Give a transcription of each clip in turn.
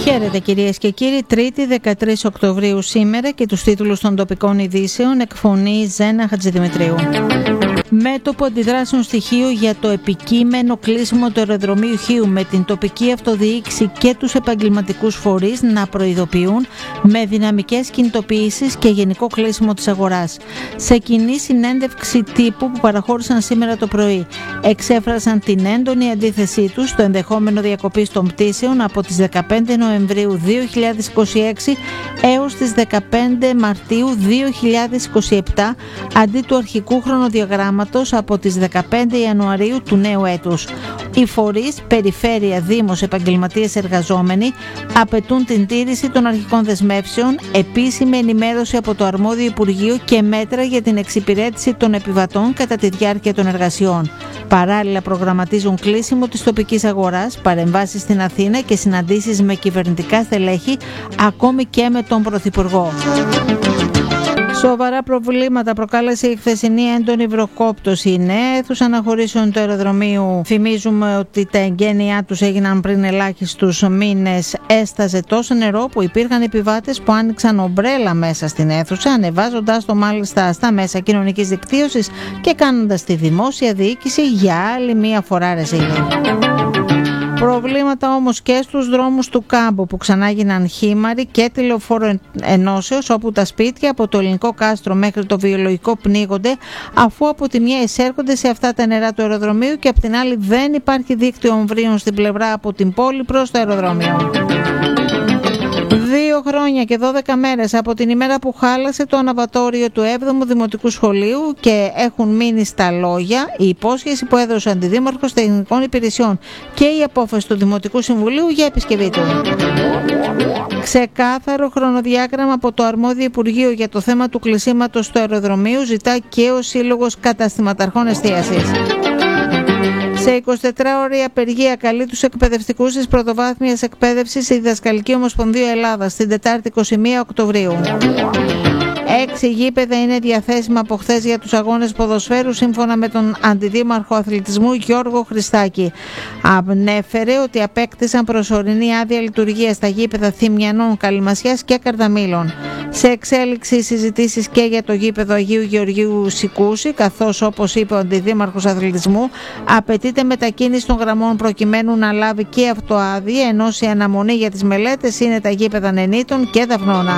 Χαίρετε κυρίες και κύριοι, Τρίτη 13 Οκτωβρίου σήμερα και τους τίτλους των τοπικών ειδήσεων εκφωνεί Ζένα Χατζηδημητρίου. Μέτωπο αντιδράσεων στοιχείο για το επικείμενο κλείσιμο του αεροδρομίου Χίου με την τοπική αυτοδιοίκηση και τους επαγγελματικούς φορείς να προειδοποιούν με δυναμικές κινητοποιήσεις και γενικό κλείσιμο της αγοράς. Σε κοινή συνέντευξη τύπου που παραχώρησαν σήμερα το πρωί, εξέφρασαν την έντονη αντίθεσή τους στο ενδεχόμενο διακοπής των πτήσεων από τις 15 Νοεμβρίου 2026 έως τις 15 Μαρτίου 2027 αντί του αρχικού χρονοδιαγράμματος από τις 15 Ιανουαρίου του νέου έτους. Οι φορείς, περιφέρεια, δήμος, επαγγελματίες, εργαζόμενοι απαιτούν την τήρηση των αρχικών δεσμεύσεων, επίσημη ενημέρωση από το αρμόδιο Υπουργείο και μέτρα για την εξυπηρέτηση των επιβατών κατά τη διάρκεια των εργασιών. Παράλληλα προγραμματίζουν κλείσιμο της τοπικής αγοράς, παρεμβάσεις στην Αθήνα και συναντήσεις με κυβερνητικά στελέχη, ακόμη και με τον Πρωθυπουργό. Σοβαρά προβλήματα προκάλεσε η χθεσινή έντονη βροχόπτωση. Η νέα αίθουσα αναχωρήσεων του αεροδρομίου, θυμίζουμε ότι τα εγγένειά τους έγιναν πριν ελάχιστους μήνες, έσταζε τόσο νερό που υπήρχαν επιβάτες που άνοιξαν ομπρέλα μέσα στην αίθουσα, ανεβάζοντας το μάλιστα στα μέσα κοινωνικής δικτύωσης και κάνοντας τη δημόσια διοίκηση για άλλη μία φορά ρεζίλη. Προβλήματα όμως και στους δρόμους του Κάμπου που ξανά γίναν χήμαροι και τη Λεωφόρο Ενώσεως, όπου τα σπίτια από το Ελληνικό Κάστρο μέχρι το Βιολογικό πνίγονται, αφού από τη μία εισέρχονται σε αυτά τα νερά του αεροδρομίου και από την άλλη δεν υπάρχει δίκτυο ομβρίων στην πλευρά από την πόλη προς το αεροδρόμιο. 2 χρόνια και 12 μέρες από την ημέρα που χάλασε το αναβατόριο του 7ου Δημοτικού Σχολείου και έχουν μείνει στα λόγια η υπόσχεση που έδωσε ο Αντιδήμαρχος Τεχνικών Υπηρεσιών και η απόφαση του Δημοτικού Συμβουλίου για επισκευή του. Ξεκάθαρο χρονοδιάγραμμα από το αρμόδιο Υπουργείο για το θέμα του κλεισίματος του αεροδρομίου ζητά και ο Σύλλογος Καταστηματαρχών Εστίασης. Σε 24ωρη απεργία καλεί τους εκπαιδευτικούς της πρωτοβάθμιας εκπαίδευσης η Διδασκαλική Ομοσπονδία Ελλάδας την Τετάρτη 21 Οκτωβρίου. 6 γήπεδα είναι διαθέσιμα από χθες για τους αγώνες ποδοσφαίρου σύμφωνα με τον Αντιδήμαρχο Αθλητισμού Γιώργο Χριστάκη. Ανέφερε ότι απέκτησαν προσωρινή άδεια λειτουργίας στα γήπεδα Θημιανών, Καλυμασιάς και Καρδαμήλων. Σε εξέλιξη συζητήσεις και για το γήπεδο Αγίου Γεωργίου Σικούση, καθώς όπως είπε ο Αντιδήμαρχος Αθλητισμού απαιτείται μετακίνηση των γραμμών προκειμένου να λάβει και αυτό άδεια, ενώ σε αναμονή για τις μελέτες είναι τα γήπεδα Νενήτων και Δαυνώνα.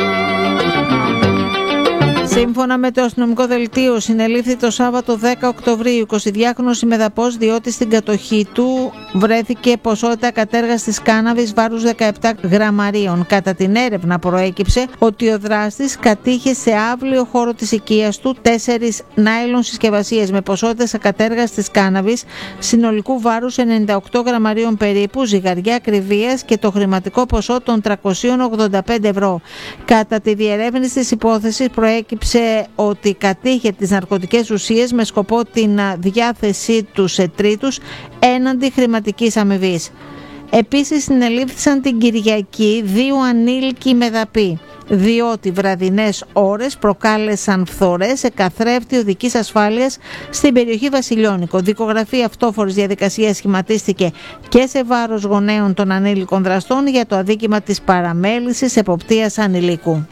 Σύμφωνα με το αστυνομικό δελτίο, συνελήφθη το Σάββατο 10 Οκτωβρίου 22χρονος ημεδαπός διότι στην κατοχή του βρέθηκε ποσότητα κατέργαστης κάναβης βάρους 17 γραμμαρίων. Κατά την έρευνα προέκυψε ότι ο δράστης κατήχε σε αύλιο χώρο της οικίας του 4 νάιλον συσκευασίες με ποσότητες ακατέργαστης κάναβης συνολικού βάρους 98 γραμμαρίων περίπου, ζυγαριά ακριβίας και το χρηματικό ποσό των 385 ευρώ. Κατά τη διερεύνηση της υπόθεσης προέκυψε ότι κατήχε τις ναρκωτικές ουσίες με σκοπό την διάθεσή τους σε τρίτους έναντι χρηματικής αμοιβής. Επίσης συνελήφθησαν την Κυριακή 2 ανήλικοι μεδαποί, διότι βραδινές ώρες προκάλεσαν φθορές σε καθρέφτη οδικής ασφάλειας στην περιοχή Βασιλιώνικο. Δικογραφή αυτόφορης διαδικασίας σχηματίστηκε και σε βάρος γονέων των ανήλικων δραστών για το αδίκημα της παραμέλησης εποπτείας ανηλίκου.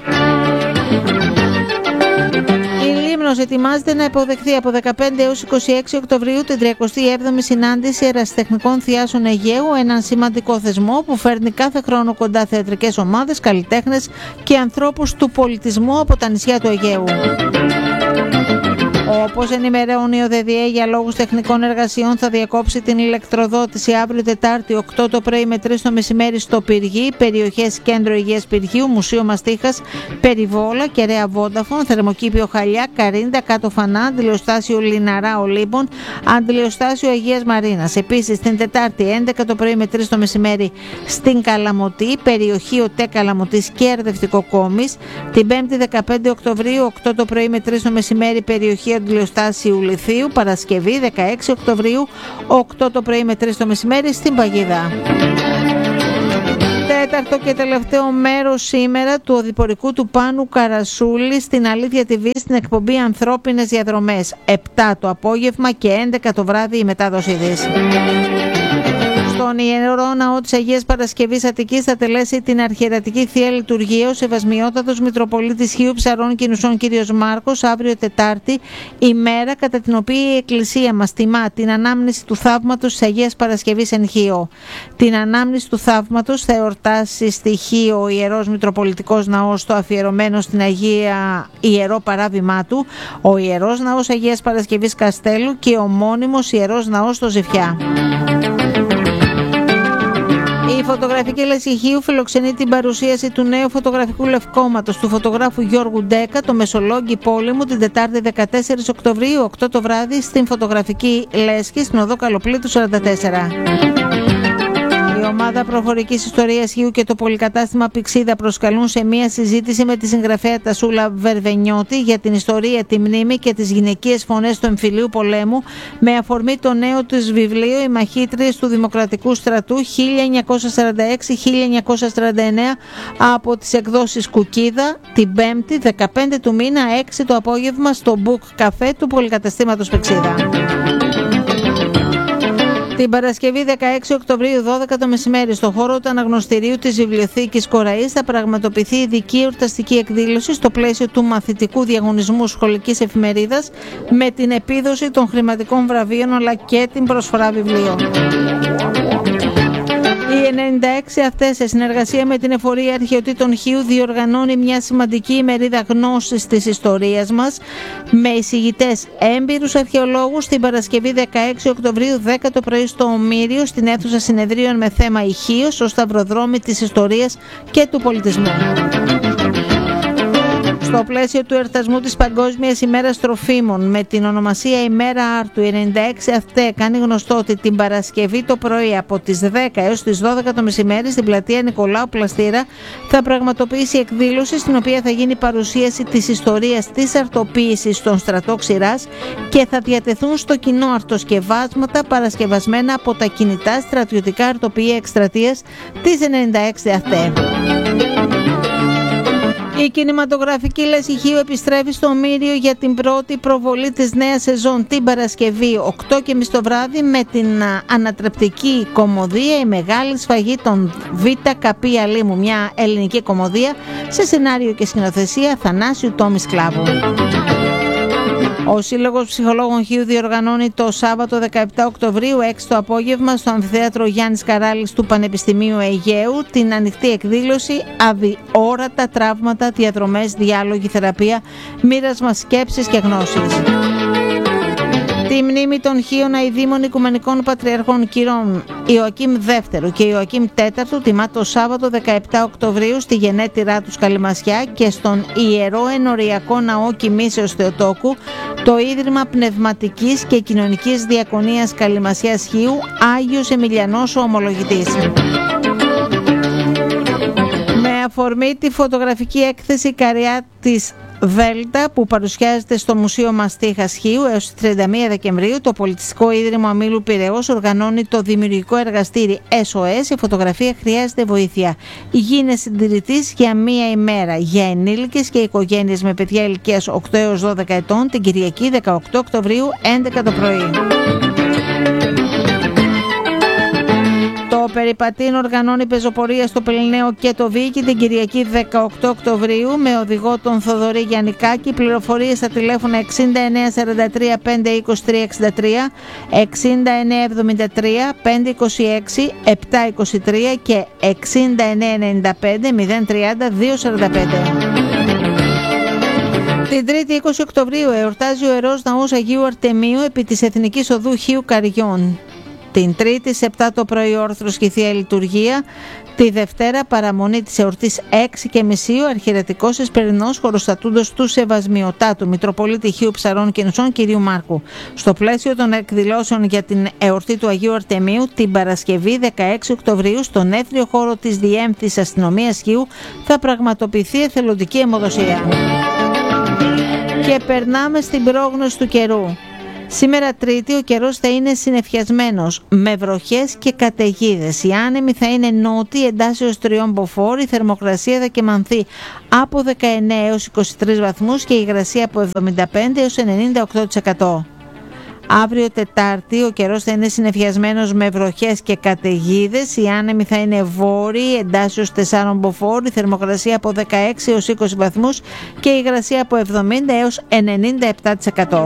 Ετοιμάζεται να υποδεχθεί από 15 έως 26 Οκτωβρίου την 37η συνάντηση ερασιτεχνικών θειάσεων Αιγαίου, έναν σημαντικό θεσμό που φέρνει κάθε χρόνο κοντά θεατρικές ομάδες, καλλιτέχνες και ανθρώπους του πολιτισμού από τα νησιά του Αιγαίου. Όπως ενημερώνει ο ΔΔΕ, για λόγους τεχνικών εργασιών θα διακόψει την ηλεκτροδότηση αύριο Τετάρτη 8 το πρωί με 3 το μεσημέρι στο Πυργή, περιοχές Κέντρο Υγείας Πυργίου, Μουσείο Μαστίχας, Περιβόλα, Κεραία Βόνταφων, Θερμοκήπιο Χαλιά, Καρίντα, Κάτω Φανά, Αντιλιοστάσιο Λιναρά Ολύμπων, Αντιλιοστάσιο Αγίας Μαρίνας. Επίσης την Τετάρτη 11 το πρωί με 3 το μεσημέρι στην Καλαμωτή, περιοχή ΟΤΕ Καλαμωτής και Ερδευτικό Κόμις. Την 5η 15 Οκτωβρίου 8 το πρωί με 3 το μεσημέρι περιοχή Αντιλιοστάσιου Λιθίου, Παρασκευή 16 Οκτωβρίου 8 το πρωί με 3 το μεσημέρι στην Παγίδα. Τέταρτο και τελευταίο μέρος σήμερα του οδηπορικού του Πάνου Καρασούλη στην Αλήθεια TV στην εκπομπή Ανθρώπινες Διαδρομές. 7 το απόγευμα και 11 το βράδυ η μετάδοσή της. Στο Στον Ιερό Ναό της Αγίας Παρασκευής Αττικής θα τελέσει την αρχιερατική Θεία Λειτουργία ο Σεβασμιότατος Μητροπολίτης Χίου Ψαρών και Νουσών κ. Μάρκος, αύριο Τετάρτη, ημέρα κατά την οποία η Εκκλησία μας τιμά την ανάμνηση του θαύματος της Αγίας Παρασκευής εν Χίο. Την ανάμνηση του θαύματος θα εορτάσει στη Χίο ο Ιερός Μητροπολιτικός Ναός, το αφιερωμένο στην Αγία Ιερό Παράβημά του, ο Ιερός Ναός Αγίας Παρασκευής Καστέλου και ο μόνιμος Ιερός Ναός στο Ζηφιά. Η φωτογραφική λέσχη Χίου φιλοξενεί την παρουσίαση του νέου φωτογραφικού λευκόματος του φωτογράφου Γιώργου Ντέκα, το Μεσολόγγι Πόλεμου, την Τετάρτη 14 Οκτωβρίου, 8 το βράδυ, στην φωτογραφική λέσχη στην οδό Καλοπλήτου 44. Η ομάδα προφορικής ιστορίας Χίου και το πολυκατάστημα Πηξίδα προσκαλούν σε μία συζήτηση με τη συγγραφέα Τασούλα Βερβενιώτη για την ιστορία, τη μνήμη και τις γυναικείες φωνές του εμφυλίου πολέμου, με αφορμή το νέο της βιβλίο «Οι μαχήτριες του Δημοκρατικού Στρατού 1946-1949» από τις εκδόσεις Κουκίδα, την 5η 15 του μήνα, 6 το απόγευμα, στο Book Café του πολυκαταστήματος Πηξίδα. Την Παρασκευή 16 Οκτωβρίου 12 το μεσημέρι, στο χώρο του αναγνωστηρίου της Βιβλιοθήκης Κοραής θα πραγματοποιηθεί ειδική εορταστική εκδήλωση στο πλαίσιο του μαθητικού διαγωνισμού σχολικής εφημερίδας, με την επίδοση των χρηματικών βραβείων αλλά και την προσφορά βιβλίων. Η 96 αυτές, σε συνεργασία με την Εφορία Αρχαιοτήτων Χίου, διοργανώνει μια σημαντική ημερίδα γνώσης της ιστορίας μας, με εισηγητές έμπειρους αρχαιολόγους, την Παρασκευή 16 Οκτωβρίου 10 το πρωί στο Ομήριο, στην αίθουσα συνεδρίων με θέμα η Χίος, στο σταυροδρόμι της ιστορίας και του πολιτισμού. Στο πλαίσιο του εορτασμού της Παγκόσμιας ημέρας τροφίμων με την ονομασία ημέρα Άρτου, η 96 ΑΦΤΕ κάνει γνωστό ότι την Παρασκευή το πρωί από τις 10 έως τις 12 το μεσημέρι στην πλατεία Νικολάου Πλαστήρα θα πραγματοποιήσει εκδήλωση στην οποία θα γίνει παρουσίαση της ιστορίας της αρτοποίησης στον στρατό Ξηράς και θα διατεθούν στο κοινό αρτοσκευάσματα παρασκευασμένα από τα κινητά στρατιωτικά αρτοποιεία εκστρατείας της 96 ΑΦΤΕ. Η κινηματογραφική λέσχη Χίου επιστρέφει στο Ομήριο για την πρώτη προβολή της νέας σεζόν την Παρασκευή 8:30 το βράδυ με την ανατρεπτική κομμωδία «Η Μεγάλη Σφαγή των ΒΚ Αλήμου», μια ελληνική κομμωδία σε σενάριο και σκηνοθεσία Θανάσιου Τόμη Σκλάβου. Ο Σύλλογος Ψυχολόγων Χίου διοργανώνει το Σάββατο 17 Οκτωβρίου 6 το απόγευμα στο Αμφιθέατρο Γιάννης Καράλης του Πανεπιστημίου Αιγαίου την ανοιχτή εκδήλωση «Αδιόρατα τραύματα, διαδρομές, διάλογοι, θεραπεία, μοίρασμα σκέψης και γνώσης». Τη μνήμη των Χίων Αηδήμων Οικουμενικών Πατριαρχών κυρών Ιωακήμ Δεύτερου και Ιωακήμ Τέταρτου τιμά το Σάββατο 17 Οκτωβρίου στη γενέτειρά τους Καλυμασιά και στον Ιερό Ενοριακό Ναό Κοιμήσεως Θεοτόκου το Ίδρυμα Πνευματικής και Κοινωνικής Διακονίας Καλυμασιάς Χίου Άγιος Εμιλιανός ο Ομολογητής. Με αφορμή τη φωτογραφική έκθεση Καριά της Δέλτα που παρουσιάζεται στο Μουσείο Μαστίχας Χίου έως τις 31 Δεκεμβρίου, το Πολιτιστικό Ίδρυμα Ομίλου Πειραιώς οργανώνει το δημιουργικό εργαστήρι SOS. Η φωτογραφία χρειάζεται βοήθεια. Γίνε συντηρητής για μία ημέρα για ενήλικες και οικογένειες με παιδιά ηλικίας 8 έως 12 ετών την Κυριακή 18 Οκτωβρίου 11 το πρωί. Το Περιπατήν οργανώνει πεζοπορία στο Πελληναίο και το Βίκι την Κυριακή 18 Οκτωβρίου με οδηγό τον Θοδωρή Γιαννικάκη. Πληροφορίες στα τηλέφωνα 6943 523 63, 6973 526 723 και 6995 030 245. Την 3η 20 Οκτωβρίου εορτάζει ο Ιερός Ναός Αγίου Αρτεμίου επί της Εθνικής Οδού Χίου Καριών. Την Τρίτη σε 7 το πρωί όρθρος και Θεία Λειτουργία. Τη Δευτέρα παραμονή της εορτής 6:30 ο αρχιερατικός εσπερινός χωροστατούντος του Σεβασμιωτάτου Μητροπολίτη Χίου Ψαρών και Νουσών κ. Μάρκου. Στο πλαίσιο των εκδηλώσεων για την εορτή του Αγίου Αρτεμίου την Παρασκευή 16 Οκτωβρίου στον έθριο χώρο της Διέμφθης Αστυνομίας Χίου θα πραγματοποιηθεί εθελοντική αιμοδοσία. Και περνάμε στην πρόγνωση του καιρού. Σήμερα Τρίτη ο καιρός θα είναι συννεφιασμένος με βροχές και καταιγίδες. Η άνεμη θα είναι νότιη εντάσσεως 3 μποφόρ, η θερμοκρασία θα κυμανθεί από 19 έως 23 βαθμούς και η υγρασία από 75 έως 98%. Αύριο Τετάρτη ο καιρός θα είναι συννεφιασμένος με βροχές και καταιγίδες. Οι άνεμοι θα είναι βόρειοι, εντάσσεως 4 μποφόρ, η θερμοκρασία από 16 έως 20 βαθμούς και η υγρασία από 70 έως 97%.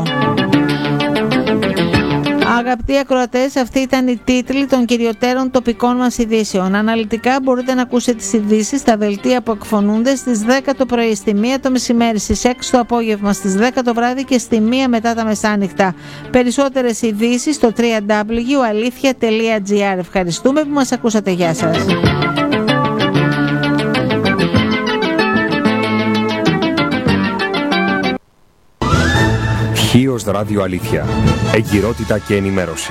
Αγαπητοί ακροατές, αυτοί ήταν οι τίτλοι των κυριωτέρων τοπικών μας ειδήσεων. Αναλυτικά μπορείτε να ακούσετε τις ειδήσεις στα δελτία που εκφωνούνται στις 10 το πρωί, στη 1 το μεσημέρι, στις 6 το απόγευμα, στις 10 το βράδυ και στη 1 μετά τα μεσάνυχτα. Περισσότερες ειδήσεις στο www.alithia.gr. Ευχαριστούμε που μας ακούσατε. Γεια σας. Χίος Ράδιο Αλήθεια. Εγκυρότητα και ενημέρωση.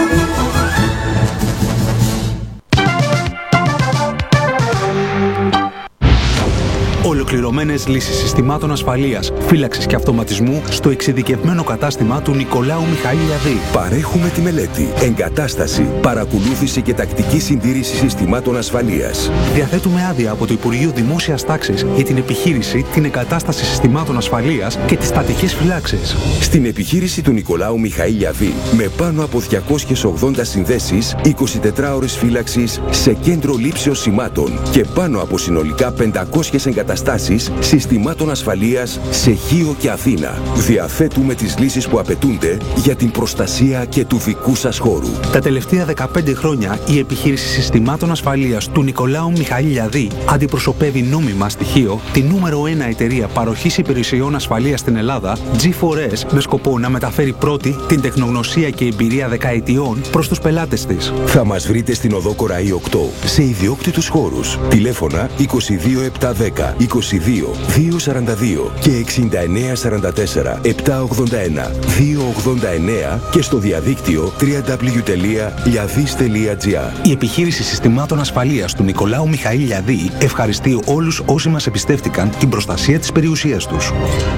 Ολοκληρωμένες λύσεις συστημάτων ασφαλείας, φύλαξης και αυτοματισμού στο εξειδικευμένο κατάστημα του Νικολάου Μιχαήλ-Λιαδή. Παρέχουμε τη μελέτη, εγκατάσταση, παρακολούθηση και τακτική συντήρηση συστημάτων ασφαλείας. Διαθέτουμε άδεια από το Υπουργείο Δημόσιας Τάξης για την επιχείρηση, την εγκατάσταση συστημάτων ασφαλείας και τις στατικές φυλάξεις. Στην επιχείρηση του Νικολάου Μιχαήλ-Λιαδή, με πάνω από 280 συνδέσεις, 24 ώρες φύλαξης σε κέντρο λήψεως σημάτων και πάνω από συνολικά 500 εγκαταστάσεις συστημάτων ασφαλείας σε Χίο και Αθήνα. Διαθέτουμε τις λύσεις που απαιτούνται για την προστασία και του δικού σας χώρου. Τα τελευταία 15 χρόνια η επιχείρηση συστημάτων ασφαλείας του Νικολάου Μιχαήλ-Λιαδή αντιπροσωπεύει νόμιμα στοιχείο τη νούμερο 1 εταιρεία παροχής υπηρεσιών ασφαλείας στην Ελλάδα, G4S, με σκοπό να μεταφέρει πρώτη την τεχνογνωσία και εμπειρία δεκαετιών προς τους πελάτες της. Θα μας βρείτε στην οδό Κοραή 8 σε ιδιόκτητους χώρους. Τηλέφωνα 22710 22 242 και 6944 781 289 και στο διαδίκτυο www.liadis.gr. Η επιχείρηση συστημάτων ασφαλείας του Νικολάου Μιχαήλ-Λιαδή ευχαριστεί όλους όσοι μας εμπιστεύτηκαν την προστασία της περιουσίας τους.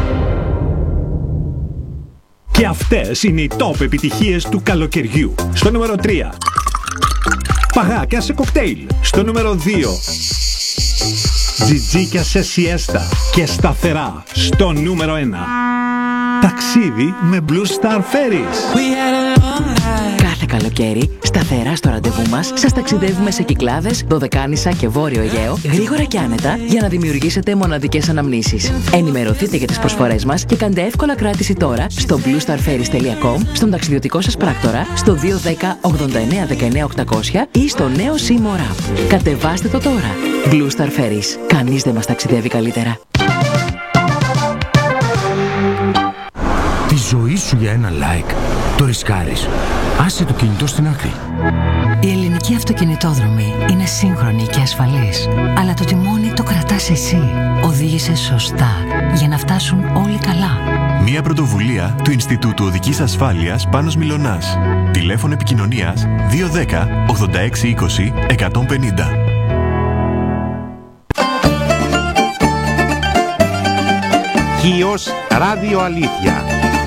Και αυτές είναι οι top επιτυχίες του καλοκαιριού. Στο νούμερο 3, παγάκια σε κοκτέιλ. Στο νούμερο 2, τζιτζίκια σε σιέστα και σταθερά. Στο νούμερο 1, ταξίδι με Blue Star Ferries. Κάθε καλοκαίρι, σταθερά στο ραντεβού μας, σας ταξιδεύουμε σε Κυκλάδες, Δωδεκάνησα και Βόρειο Αιγαίο, γρήγορα και άνετα, για να δημιουργήσετε μοναδικές αναμνήσεις. Ενημερωθείτε για τις προσφορές μας και κάντε εύκολα κράτηση τώρα στο bluestarferries.com, στον ταξιδιωτικό σας πράκτορα, στο 210 89 19 800 ή στο νέο Seymour App. Κατεβάστε το τώρα. Blue Star Ferries. Κανείς δεν μας ταξιδεύει καλύτερα. Τη ζωή σου για ένα like το ρισκάρεις. Άσε το κινητό στην άκρη. Η ελληνική αυτοκινητόδρομη είναι σύγχρονη και ασφαλής. Αλλά το τιμόνι το κρατάς εσύ. Οδήγησε σωστά για να φτάσουν όλοι καλά. Μία πρωτοβουλία του Ινστιτούτου Οδικής Ασφάλειας Πάνος Μιλωνάς. Τηλέφωνο επικοινωνίας 210 86 20 150. Χίος Ράδιο Αλήθεια.